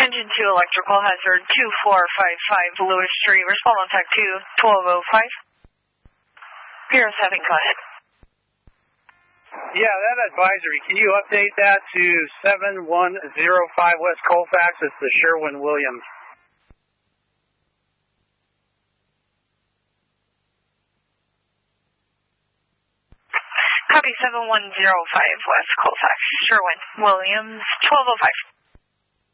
Engine 2 electrical hazard 2455 Lewis Street. Respond on tag 2 1205. Pierce having go ahead. Yeah, that advisory, can you update that to 7105 West Colfax? It's the Sherwin-Williams. Copy 7105 West Colfax, Sherwin-Williams 1205.